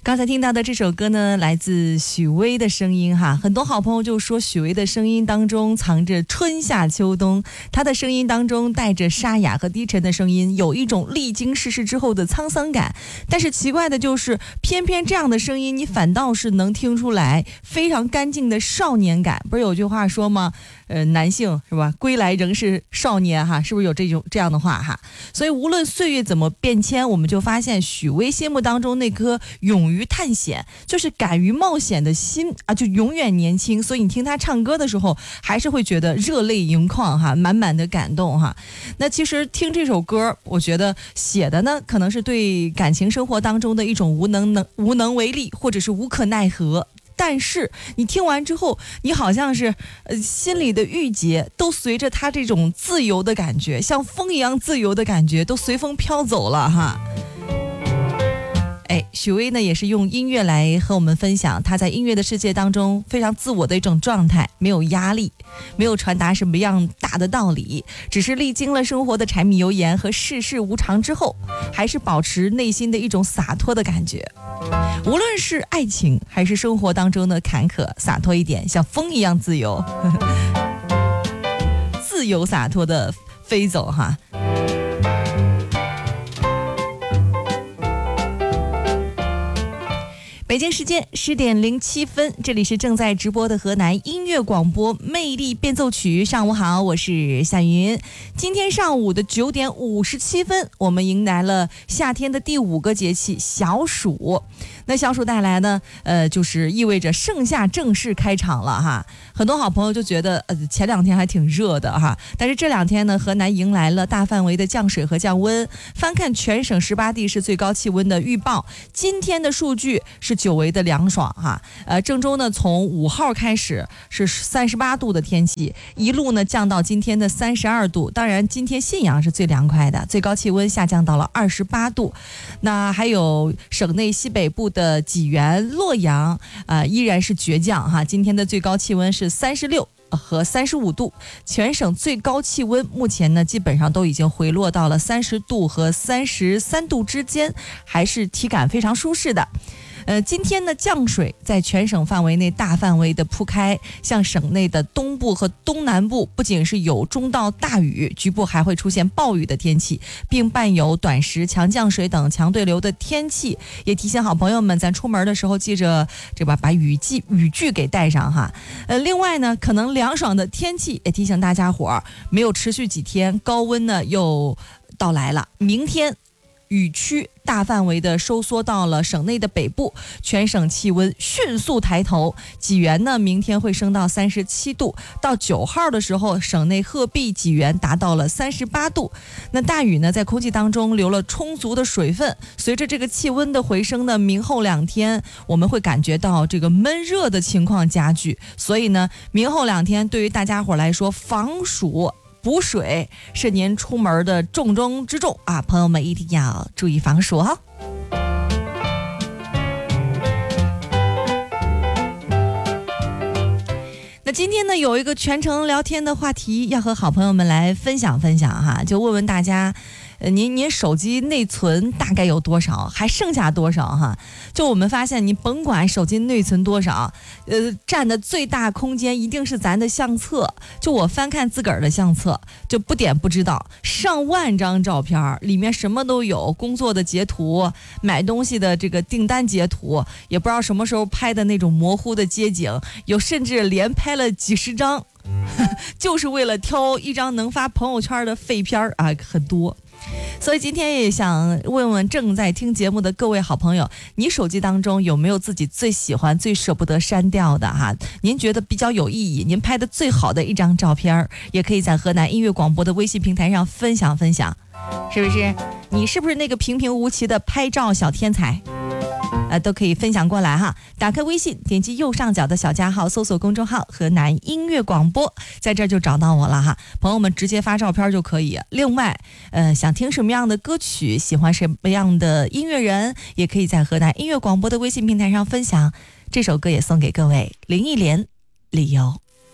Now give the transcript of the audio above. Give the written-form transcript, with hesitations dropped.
刚才听到的这首歌呢，来自许巍的声音哈，很多好朋友就说许巍的声音当中藏着春夏秋冬，他的声音当中带着沙哑和低沉的声音，有一种历经世事之后的沧桑感。但是奇怪的就是，偏偏这样的声音，你反倒是能听出来非常干净的少年感。不是有句话说吗？男性是吧？归来仍是少年哈，是不是有这样的话哈？所以无论岁月怎么变迁，我们就发现许巍心目当中那颗勇于探险，就是敢于冒险的心啊，就永远年轻。所以你听他唱歌的时候，还是会觉得热泪盈眶哈，满满的感动哈。那其实听这首歌，我觉得写的呢，可能是对感情生活当中的一种无能为力，或者是无可奈何。但是你听完之后，你好像是心里的郁结都随着他这种自由的感觉，像风一样自由的感觉都随风飘走了哈。许巍呢也是用音乐来和我们分享他在音乐的世界当中非常自我的一种状态，没有压力，没有传达什么样大的道理，只是历经了生活的柴米油盐和世事无常之后，还是保持内心的一种洒脱的感觉。无论是爱情还是生活当中的坎坷，洒脱一点，像风一样自由自由洒脱的飞走哈。北京时间10点07分，这里是正在直播的河南音乐广播魅力变奏曲。上午好，我是夏云。今天上午的9点57分，我们迎来了夏天的第5个节气小暑。那小暑带来呢，就是意味着盛夏正式开场了哈。很多好朋友就觉得，前2天还挺热的哈，但是这2天呢，河南迎来了大范围的降水和降温。翻看全省18地市最高气温的预报，今天的数据是久违的凉爽哈。郑州呢，从5号开始是38度的天气，一路呢降到今天的32度。当然，今天信阳是最凉快的，最高气温下降到了28度。那还有省内西北部的济源、洛阳依然是倔强哈。今天的最高气温是36和35度，全省最高气温目前呢基本上都已经回落到了30度和33度之间，还是体感非常舒适的。今天呢，降水在全省范围内大范围的铺开，像省内的东部和东南部，不仅是有中到大雨，局部还会出现暴雨的天气，并伴有短时强降水等强对流的天气。也提醒好朋友们，咱出门的时候记着把雨具给带上哈。另外呢，可能凉爽的天气也提醒大家伙儿，没有持续几天，高温呢又到来了。明天雨区大范围的收缩到了省内的北部，全省气温迅速抬头。济源呢，明天会升到37度，到9号的时候，省内鹤壁、济源达到了38度。那大雨呢，在空气当中留了充足的水分，随着这个气温的回升呢，明后2天我们会感觉到这个闷热的情况加剧，所以呢，明后2天对于大家伙来说，防暑补水是您出门的重中之重啊！朋友们一定要注意防暑哈。那今天呢，有一个全程聊天的话题要和好朋友们来分享哈，就问问大家，您手机内存大概有多少，还剩下多少哈？就我们发现，你甭管手机内存多少，占的最大空间一定是咱的相册。就我翻看自个儿的相册，就不点不知道，上万张照片，里面什么都有，工作的截图，买东西的这个订单截图，也不知道什么时候拍的那种模糊的街景，有甚至连拍了几十张，就是为了挑一张能发朋友圈的废片啊，很多。所以今天也想问问正在听节目的各位好朋友，你手机当中有没有自己最喜欢最舍不得删掉的哈？您觉得比较有意义，您拍的最好的一张照片，也可以在河南音乐广播的微信平台上分享，是不是？你是不是那个平平无奇的拍照小天才？都可以分享过来哈。打开微信，点击右上角的小加号，搜索公众号河南音乐广播，在这儿就找到我了哈。朋友们直接发照片就可以。另外想听什么样的歌曲，喜欢什么样的音乐人，也可以在河南音乐广播的微信平台上分享。这首歌也送给各位，林忆莲，理由。